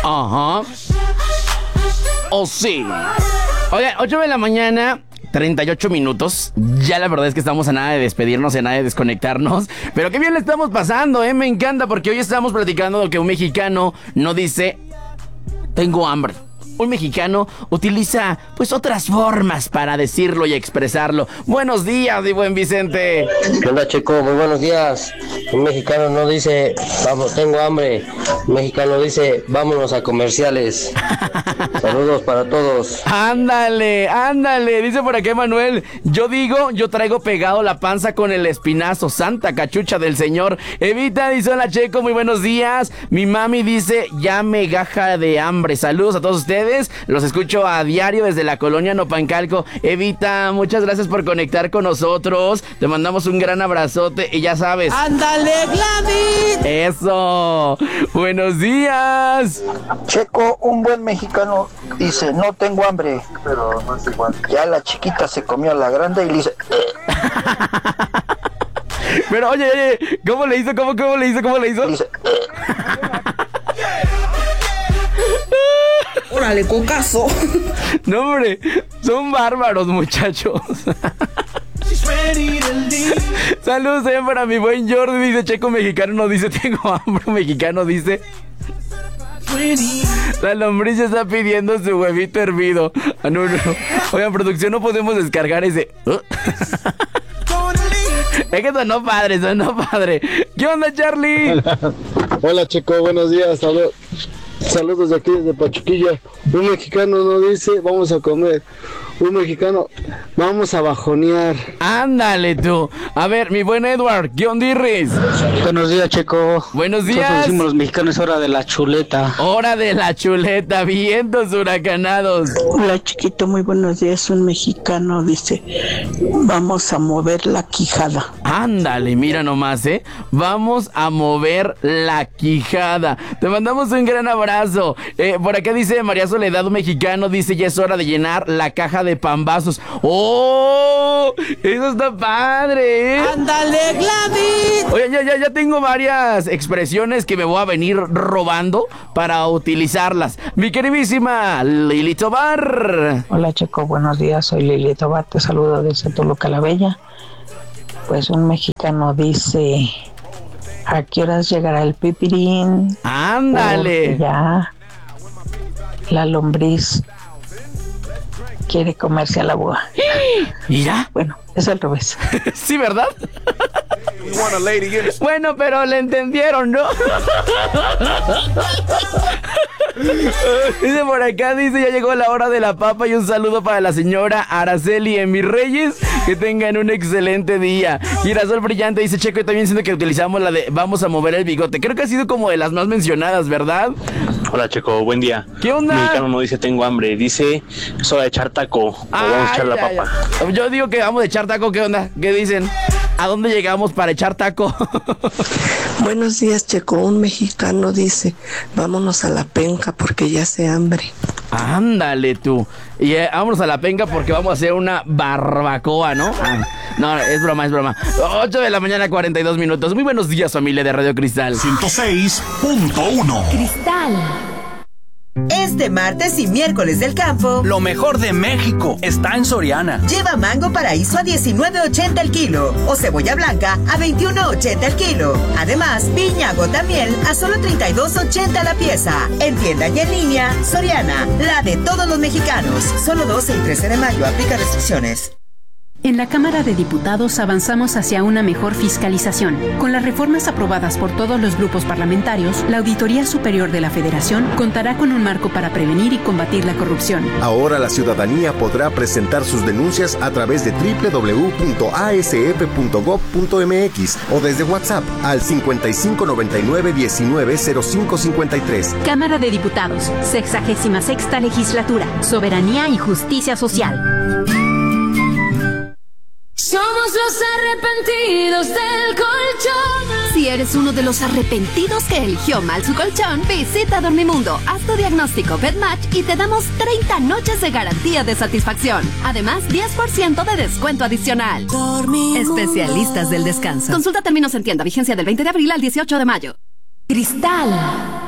Ajá. Oh, sí. Oigan, 8 de la mañana, 38 minutos. Ya la verdad es que estamos a nada de despedirnos, a nada de desconectarnos. Pero qué bien le estamos pasando, ¿eh? Me encanta porque hoy estamos platicando de que un mexicano no dice tengo hambre. Un mexicano utiliza, pues, otras formas para decirlo y expresarlo. Buenos días, mi buen Vicente. ¿Qué onda, Checo? Muy buenos días. Un mexicano no dice, vamos, tengo hambre. Un mexicano dice, vámonos a comerciales. Saludos para todos. Ándale, ándale. Dice por aquí Manuel, yo traigo pegado la panza con el espinazo. Santa cachucha del señor. Evita dice, hola, Checo, muy buenos días. Mi mami dice, ya me gaja de hambre. Saludos a todos ustedes. Los escucho a diario desde la colonia Nopancalco. Evita, muchas gracias por conectar con nosotros. Te mandamos un gran abrazote y ya sabes. ¡Ándale, Gladys! ¡Eso! ¡Buenos días! Checo, un buen mexicano dice, no tengo hambre. Pero no es igual. Ya la chiquita se comió a la grande y le dice... Pero oye, ¿cómo le hizo? ¿Cómo le hizo? Le dice... ¡Órale, cocazo! No, hombre, son bárbaros, muchachos. Saludos para mi buen Jordi. Dice, Checo mexicano no dice tengo hambre. Mexicano dice, la lombriz está pidiendo su huevito hervido. Ah, no. Oigan, producción, no podemos descargar ese. Es que sonó padre. ¿Qué onda, Charlie? Hola, Checo, buenos días. Saludos de aquí desde Pachuquilla. Un mexicano no dice vamos a comer. Un mexicano, vamos a bajonear. Ándale tú. A ver, mi buen Edward, ¿qué ondirris? Buenos días, Checo. Buenos días. Nosotros decimos los mexicanos, hora de la chuleta. Hora de la chuleta, vientos huracanados. Hola, chiquito, muy buenos días. Un mexicano dice, vamos a mover la quijada. Ándale, mira nomás, vamos a mover la quijada. Te mandamos un gran abrazo. Por acá dice María Soledad, un mexicano, dice, ya es hora de llenar la caja de pambazos. ¡Oh! Eso está padre, ¡Ándale, Gladys! Oye, ya tengo varias expresiones que me voy a venir robando para utilizarlas. Mi queridísima Lili Tobar. Hola, Checo, buenos días. Soy Lili Tobar, te saludo desde Toluca la Bella. Pues un mexicano dice, ¿a qué horas llegará el pipirín? Ándale. Porque ya la lombriz quiere comerse a la boa. ¿Mira? Bueno, es al revés. Sí, ¿verdad? Bueno, pero le entendieron, ¿no? Dice por acá, dice, ya llegó la hora de la papa y un saludo para la señora Araceli en Mis Reyes. Que tengan un excelente día. Girasol Brillante dice, Checo, yo también siento que utilizamos la de vamos a mover el bigote. Creo que ha sido como de las más mencionadas, ¿verdad? Hola, Checo, buen día. ¿Qué onda? El mexicano no dice tengo hambre, dice es hora de echar taco. O vamos a echar la papa. Yo digo que vamos a echar taco, ¿qué onda? ¿Qué dicen? ¿A dónde llegamos para echar taco? Buenos días, Checo. Un mexicano dice, vámonos a la penca porque ya hace hambre. Ándale tú. Y vámonos a la penca porque vamos a hacer una barbacoa, ¿no? No, es broma. 8 de la mañana, 42 minutos. Muy buenos días, familia de Radio Cristal. 106.1 Cristal. Este martes y miércoles del campo, lo mejor de México está en Soriana. Lleva mango paraíso a $19.80 el kilo o cebolla blanca a $21.80 el kilo. Además, piña gota miel a solo $32.80 la pieza. En tienda y en línea, Soriana, la de todos los mexicanos. Solo 12 y 13 de mayo, aplica restricciones. En la Cámara de Diputados avanzamos hacia una mejor fiscalización. Con las reformas aprobadas por todos los grupos parlamentarios, la Auditoría Superior de la Federación contará con un marco para prevenir y combatir la corrupción. Ahora la ciudadanía podrá presentar sus denuncias a través de www.asf.gov.mx o desde WhatsApp al 5599-190553. Cámara de Diputados, 66ª Legislatura, Soberanía y Justicia Social. Somos los arrepentidos del colchón. Si eres uno de los arrepentidos que eligió mal su colchón, visita Dormimundo, haz tu diagnóstico BedMatch y te damos 30 noches de garantía de satisfacción. Además, 10% de descuento adicional. Dormimundo. Especialistas del descanso. Consulta términos en tienda, vigencia del 20 de abril al 18 de mayo. Cristal.